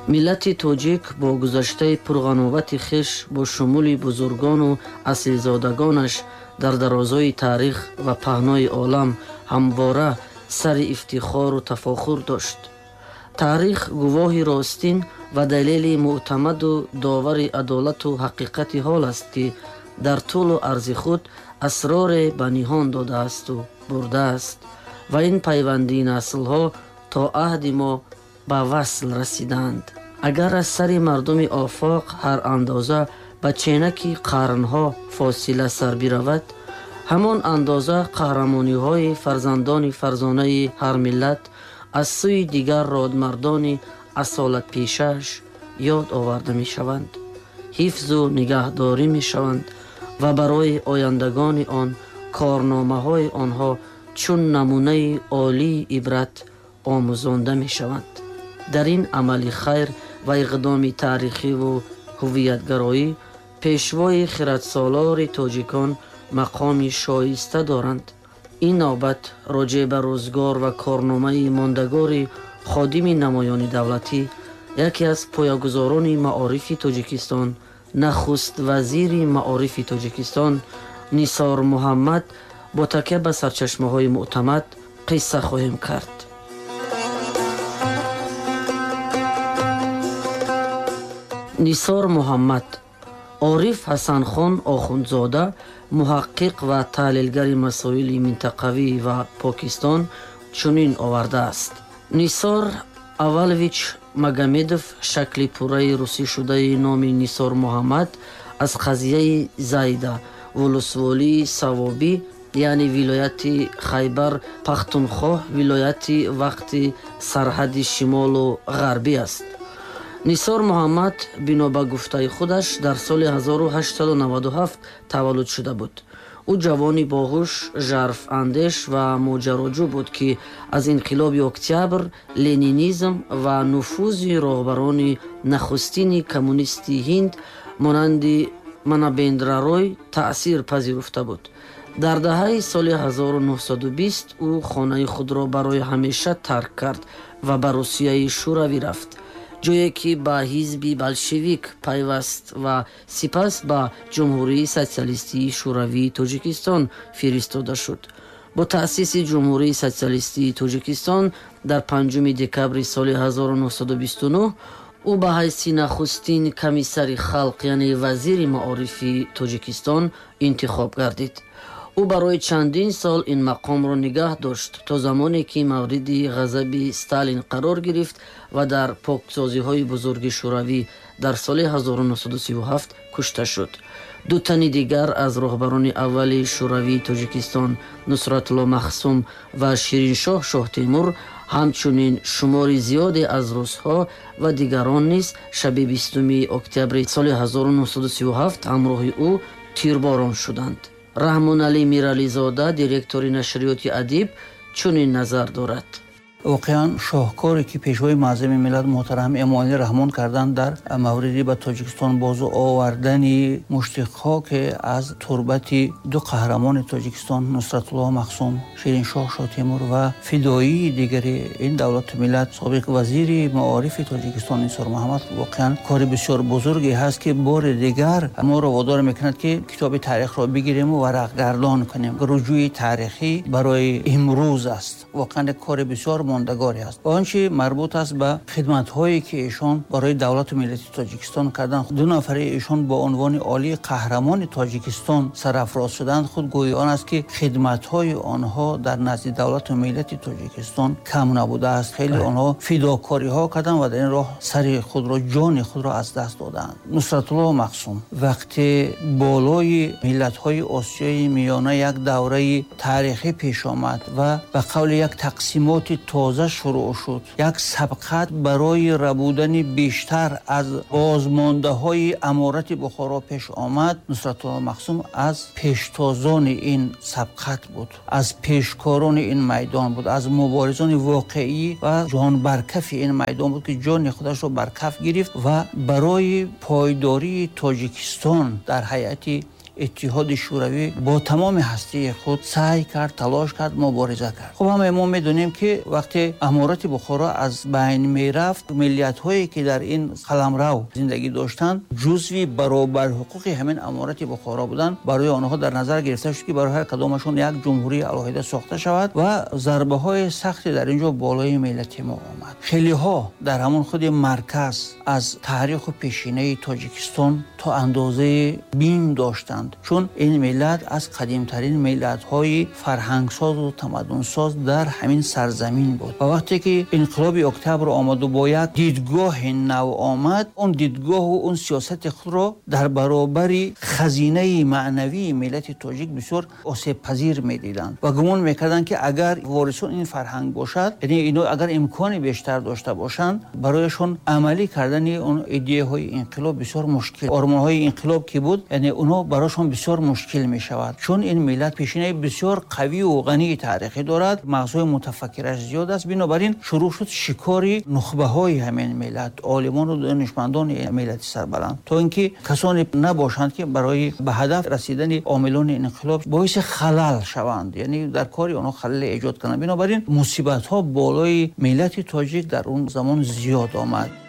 миллати тоҷик бо гузаштаи пурғановати хиш бо шумули бузургону аслизодагонаш дар дарозҳои таърих ва паҳнои олам ҳамвора сари ифтихору тафохур дошт. таърих гувоҳи ростин ва далели муътамаду довари адолату ҳақиқати ҳол аст, ки дар тулу арзи худ асроре ба ниҳон додаасту бурдааст ва ин пайвандии наслҳо то аҳди мо ба васл расиданд. агар аз сари мардуми офоқ ҳар андоза ба ченаки қарнҳо фосила сар биравад, ҳамон андоза қаҳрамониҳои фарзандони фарзонаи ҳар миллат аз сӯи дигар родмардони асолатпешааш ёд оварда мешаванд, ҳифзу нигаҳдорӣ мешаванд ва барои ояндагони он корномаҳои онҳо чун намунаи олии ибрат омӯзонда мешаванд. дар ин амали хайр ва иқдоми таърихиву ҳувиятгароӣ пешвои хиратсолори тоҷикон мақоми шоиста доранд. ин навбат роҷеъ ба рӯзгор ва корномаи мондагори ходими намоёни давлатӣ, яке аз поягузорони маорифи Тоҷикистон, нахуст вазири маорифи Тоҷикистон Нисор Муҳаммад бо такя ба сарчашмаҳои муътамад қисса хоҳем кард. нисор муҳаммад ориф ҳасанхон охунзода, муҳаққиқ ва таҳлилгари масоили минтақавӣ ва Покистон чунин овардааст. нисор аввалович Магомедов шакли пурраи русишудаи номи Нисор Муҳаммад аз қазияи Зайда вулусволии Савобӣ, яъне вилояти Хайбар Пахтунхоҳ, вилояти вақти сарҳади шимолу ғарбӣ аст. нисор муҳаммад бино ба гуфтаи худаш дар соли 1897 таваллуд шуда буд. ӯ ҷавони боҳуш, жарфандеш ва моҷароҷӯ буд, ки аз инқилоби октябр, ленинизм ва нуфузи роҳбарони нахустини коммунистии Ҳинд монанди Манабендрарой таъсир пазируфта буд. дардаҳаи соли 1920 ӯ хонаи худро барои ҳамеша тарк кард ва ба Русияи Шӯравӣ рафт, ҷое ки ба ҳизби болшевик пайваст ва сипас ба ҷумҳурии социалистии Шӯравии Тоҷикистон фиристода шуд. бо таъсиси ҷумҳурии социалистии Тоҷикистон дар 5 декабри соли 1929 ӯ ба ҳайси нахустин комиссари халқ, яъне вазири маорифи Тоҷикистон интихоб гардид. ӯ барои чандин сол ин мақомро нигаҳ дошт, то замоне ки мавриди ғазаби Сталин қарор гирифт ва дар поксозиҳои бузурги Шӯравӣ дар соли 1937 кушта шуд. ду тани дигар аз роҳбарони аввали Шӯравии Тоҷикистон, Нусратулло Махсум ва Шириншоҳ Шоҳтемур, ҳамчунин шумори зиёде аз русҳо ва дигарон низ шаби 20 октябри соли 1937 ҳамроҳи ӯ тирборон шуданд. Раҳмоналӣ Мирализода, директори нашриёти Адиб, чунин назар дорад. воқеан шоҳкоре ки пешвои маъзами миллат муҳтарам Эмомалӣ Раҳмон карданд дар мавриди ба Тоҷикистон бозу овардани мушти хоке аз турбати ду қаҳрамони Тоҷикистон, Нусратулло Махсум, Шириншоҳ Шоҳтемур ва фидоии дигари ин давлату миллат, собиқ вазири маорифи Тоҷикистон Нисор Муҳаммад, воқеан кори бисёр бузурге ҳаст, ки бори дигар моро водор мекунад ки китоби таърихро бигирему варақгардон кунем. руҷӯи таърихӣ барои имрӯз аст. воқеан кори бисёр мондагори аст. ва он чи марбут аст ба хидматҳое ки эшон барои давлату миллати Тоҷикистон карданд. ду нафари эшон бо унвони олии қаҳрамони Тоҷикистон сарафроз шуданд. худ гӯи он аст ки хидматҳои онҳо дар назди давлату миллати Тоҷикистон кам набудааст. хеле онҳо фидокориҳо карданд ва дар ин роҳ сари худро, ҷони худро аз даст доданд. Нусратулло Махсум вақте болои миллатҳои Осиёи миёна як давраи таърихӣ пеш омад ва ба қавли як тақсимоти тоза шурӯъ шуд, як сабқат барои рабудани бештар аз бозмондаҳои аморати Бухоро пеш омад. Нусратулло Махсум аз пештозони ин сабқат буд, аз пешкорони ин майдон буд, аз муборизони воқеӣ ва ҷонбаркафи ин майдон буд, ки ҷони худашро баркаф гирифт ва барои пойдории Тоҷикистон дар ҳайати اتحاد شوروی با تمام هستی خود سعی کرد، تلاش کرد، مبارزه کرد. خب همه ما میدونیم که وقتی امارت بخارا از بین میرفت، ملیت هایی که در این قلمرو زندگی داشتند جزوی برابر حقوق همین امارت بخارا بودند. برای آنها در نظر گرفته شد که برای هر کدامشون یک جمهوری علاهده ساخته شود و ضربه های سختی در اینجا بالای ملت ما آمد. خیلی ها در همون خود مرکز از تاریخ و پیشینه تاجیکستان تا اندازه بیم داشتند، چون این ملت از قدیمترین ملت های فرهنگ ساز و تمدن ساز در همین سرزمین بود. و وقتی که انقلاب اکتبر آمد و با یک دیدگاه نو آمد، اون دیدگاه و اون سیاست خود را در برابر خزینه معنوی ملت تاجیک بسیار آسیب پذیر می‌دیدند و گمان می‌کردند که اگر وارثان این فرهنگ باشد، یعنی اینا اگر امکان بیشتر داشته باشند، برایشون عملی کردن اون ایده های انقلاب بسیار مشکل، آرمان های انقلاب که بود، یعنی اونها براشون بسیار مشکل می شود، چون این ملت پیشینه بسیار قوی و غنی تاریخی دارد، مغزهای متفکرش زیاد است. بنابراین شروع شد شکاری نخبه های همین ملت، عالمان و دانشمندان ملت سربلند، تا اینکه کسانی نباشند که برای به هدف رسیدن عاملان انقلاب باعث خلل شوند، یعنی در کاری اونها خلل ایجاد کنند. بنابراین مصیبت ها بالای ملت تاجیک در اون زمان زیاد آمد.